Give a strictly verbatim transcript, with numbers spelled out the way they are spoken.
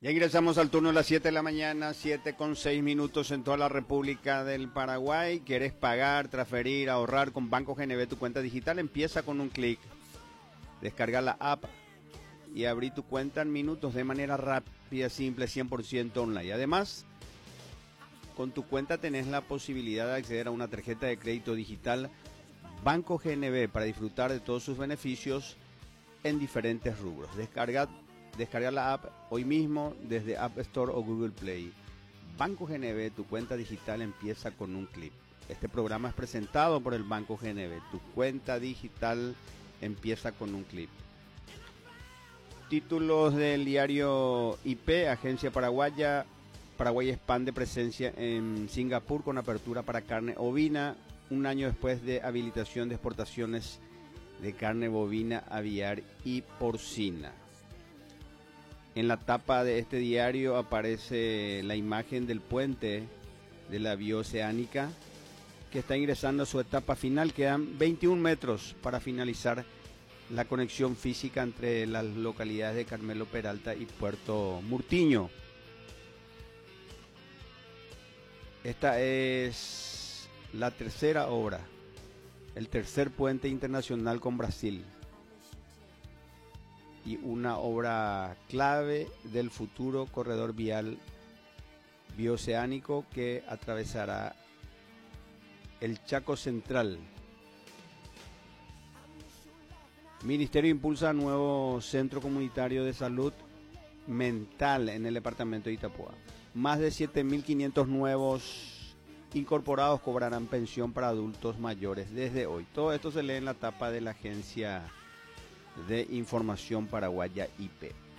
Ya ingresamos al turno de las siete de la mañana, siete con seis minutos en toda la República del Paraguay. ¿Quieres pagar, transferir, ahorrar con Banco G N B tu cuenta digital? Empieza con un clic. Descarga la app y abrí tu cuenta en minutos de manera rápida, simple, cien por ciento online. Además, con tu cuenta tenés la posibilidad de acceder a una tarjeta de crédito digital Banco G N B para disfrutar de todos sus beneficios en diferentes rubros. Descarga Descargar la app hoy mismo desde App Store o Google Play. Banco G N B, tu cuenta digital empieza con un clic. Este programa es presentado por el Banco G N B. Tu cuenta digital empieza con un clic. Títulos del diario I P, Agencia Paraguaya. Paraguay expande presencia en Singapur con apertura para carne ovina, un año después de habilitación de exportaciones de carne bovina, aviar y porcina. En la tapa de este diario aparece la imagen del puente de la vía oceánica que está ingresando a su etapa final. Quedan veintiún metros para finalizar la conexión física entre las localidades de Carmelo Peralta y Puerto Murtiño. Esta es la tercera obra, el tercer puente internacional con Brasil, y una obra clave del futuro corredor vial bioceánico que atravesará el Chaco Central. Ministerio impulsa nuevo centro comunitario de salud mental en el departamento de Itapúa. Más de siete mil quinientos nuevos incorporados cobrarán pensión para adultos mayores desde hoy. Todo esto se lee en la tapa de la Agencia de Información Paraguaya I P.